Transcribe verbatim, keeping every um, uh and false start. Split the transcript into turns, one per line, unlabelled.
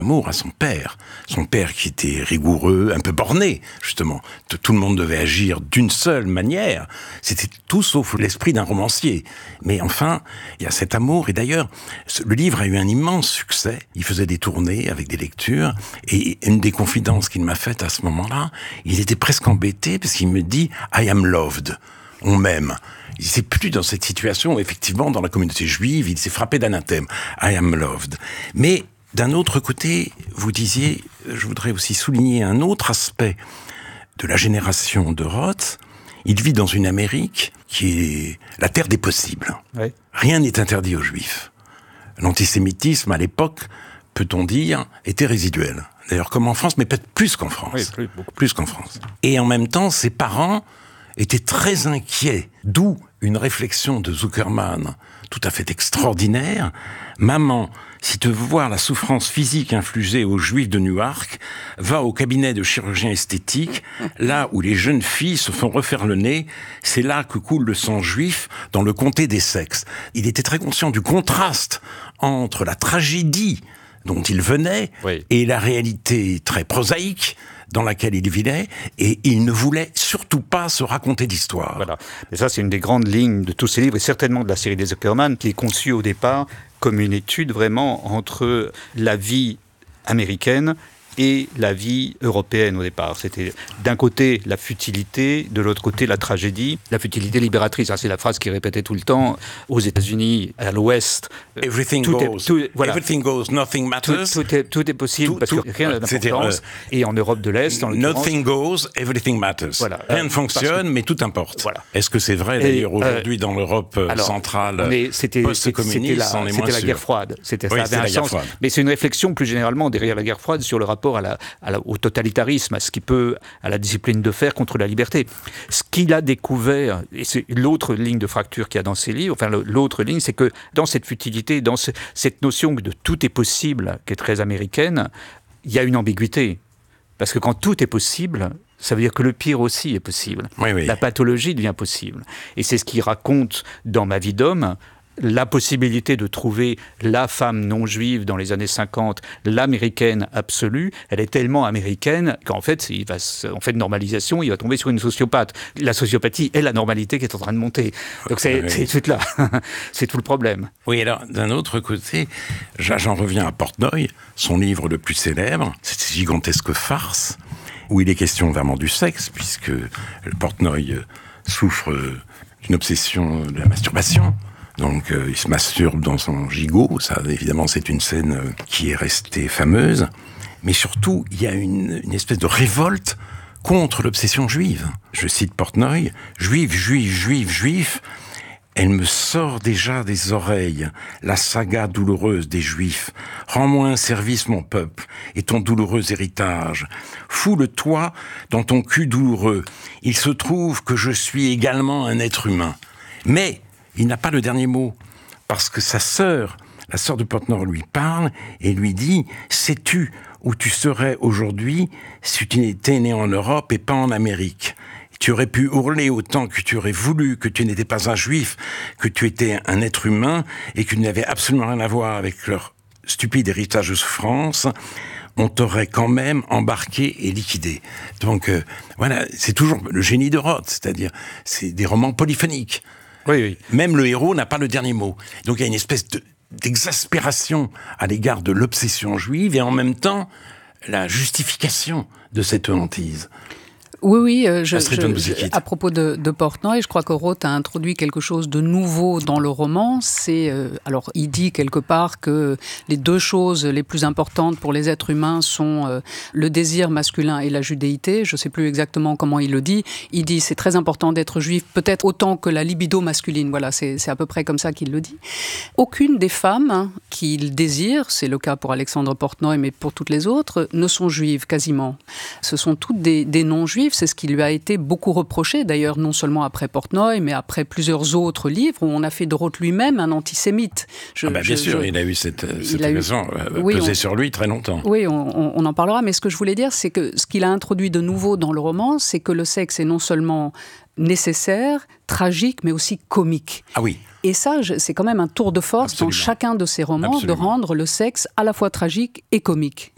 amour à son père. Son père qui était rigoureux, un peu borné, justement. Tout le monde devait agir d'une seule manière. C'était tout sauf l'esprit d'un romancier. Mais enfin, il y a cet amour. Et d'ailleurs, le livre a eu un immense succès. Il faisait des tournées avec des lectures. Et une des confidences qu'il m'a faites à ce moment-là, il était presque embêté parce qu'il me dit « I am loved ». On m'aime. Il s'est plus dans cette situation, effectivement, dans la communauté juive, il s'est frappé d'anathème. I am loved. Mais d'un autre côté, vous disiez, je voudrais aussi souligner un autre aspect de la génération de Roth. Il vit dans une Amérique qui est la terre des possibles. Oui. Rien n'est interdit aux Juifs. L'antisémitisme, à l'époque, peut-on dire, était résiduel. D'ailleurs, comme en France, mais peut-être plus qu'en France.
Oui, plus, beaucoup
plus qu'en France. Et en même temps, ses parents étaient très inquiets. D'où une réflexion de Zuckerman tout à fait extraordinaire. Maman, si tu veux voir la souffrance physique infligée aux Juifs de Newark, va au cabinet de chirurgien esthétique, là où les jeunes filles se font refaire le nez, c'est là que coule le sang juif dans le comté des sexes. Il était très conscient du contraste entre la tragédie dont il venait oui. et la réalité très prosaïque dans laquelle il vivait, et il ne voulait surtout pas se raconter d'histoire.
Voilà. Et ça, c'est une des grandes lignes de tous ces livres, et certainement de la série des Zuckerman, qui est conçue au départ comme une étude vraiment entre la vie américaine et la vie européenne au départ. C'était d'un côté la futilité, de l'autre côté la tragédie. La futilité libératrice, hein, c'est la phrase qu'il répétait tout le temps aux États-Unis, à l'Ouest.
Everything
tout
goes,
est, tout, voilà.
everything goes, nothing matters.
Tout, tout, est, tout est possible
tout,
parce
tout,
que rien n'a d'importance.
Euh,
et en Europe de l'Est, en l'occurrence,
nothing goes, everything matters.
Voilà,
rien ne
euh,
fonctionne,
que,
mais tout importe.
Voilà.
Est-ce que c'est vrai d'ailleurs
et,
aujourd'hui
euh,
dans l'Europe
alors,
centrale
c'était,
post-communiste?
C'était la,
on est
c'était
moins
la
sûr.
guerre froide. C'était
oui,
ça avait un
la
sens.
Froide.
Mais c'est une réflexion plus généralement derrière la guerre froide sur le rapport à la, à la, au totalitarisme, à ce qui peut, à la discipline de fer contre la liberté. Ce qu'il a découvert, et c'est l'autre ligne de fracture qu'il y a dans ses livres, enfin l'autre ligne, c'est que dans cette futilité, dans ce, cette notion de tout est possible, qui est très américaine, il y a une ambiguïté. Parce que quand tout est possible, ça veut dire que le pire aussi est possible.
Oui, oui.
La pathologie devient possible. Et c'est ce qu'il raconte dans Ma vie d'homme, la possibilité de trouver la femme non juive dans les années cinquante, l'américaine absolue, elle est tellement américaine qu'en fait, il va, en fait de normalisation, il va tomber sur une sociopathe. La sociopathie est la normalité qui est en train de monter. Donc c'est, oui. c'est tout là. C'est tout le problème.
Oui, alors d'un autre côté, j'en reviens à Portnoy, son livre le plus célèbre, cette gigantesque farce, où il est question vraiment du sexe, puisque Portnoy souffre d'une obsession de la masturbation. Donc euh, il se masturbe dans son gigot, ça évidemment c'est une scène euh, qui est restée fameuse, mais surtout il y a une, une espèce de révolte contre l'obsession juive. Je cite Portnoy, « Juif, juif, juif, juif, elle me sort déjà des oreilles, la saga douloureuse des Juifs. Rends-moi un service, mon peuple, et ton douloureux héritage. Foule-toi dans ton cul douloureux. Il se trouve que je suis également un être humain. » Mais il n'a pas le dernier mot, parce que sa sœur, la sœur de Portnoy, lui parle et lui dit « Sais-tu où tu serais aujourd'hui si tu étais né en Europe et pas en Amérique ? Tu aurais pu hurler autant que tu aurais voulu que tu n'étais pas un juif, que tu étais un être humain et que tu n'avais absolument rien à voir avec leur stupide héritage de souffrance. On t'aurait quand même embarqué et liquidé. » Donc euh, voilà, c'est toujours le génie de Roth, c'est-à-dire c'est des romans polyphoniques.
Oui, oui.
Même le héros n'a pas le dernier mot. Donc il y a une espèce de, d'exaspération à l'égard de l'obsession juive et en même temps la justification de cette hantise.
Oui, oui, euh, je, je, je, à propos de, de Portnoy, je crois que Roth a introduit quelque chose de nouveau dans le roman. C'est, euh, alors, il dit quelque part que les deux choses les plus importantes pour les êtres humains sont euh, le désir masculin et la judéité. Je ne sais plus exactement comment il le dit. Il dit c'est très important d'être juif, peut-être autant que la libido masculine. Voilà, c'est, c'est à peu près comme ça qu'il le dit. Aucune des femmes qu'il désire, c'est le cas pour Alexandre Portnoy, mais pour toutes les autres, ne sont juives quasiment. Ce sont toutes des, des non-juifs. C'est ce qui lui a été beaucoup reproché, d'ailleurs, non seulement après Portnoy, mais après plusieurs autres livres où on a fait de Roth lui-même un antisémite.
Je, ah bah bien je, sûr, je, il a eu cette, cette raison
oui,
pesée
on,
sur lui très longtemps.
Oui, on, on en parlera, mais ce que je voulais dire, c'est que ce qu'il a introduit de nouveau dans le roman, c'est que le sexe est non seulement nécessaire, tragique, mais aussi comique.
Ah oui.
Et ça, c'est quand même un tour de force Absolument. Dans chacun de ses romans, Absolument. De rendre le sexe à la fois tragique et comique.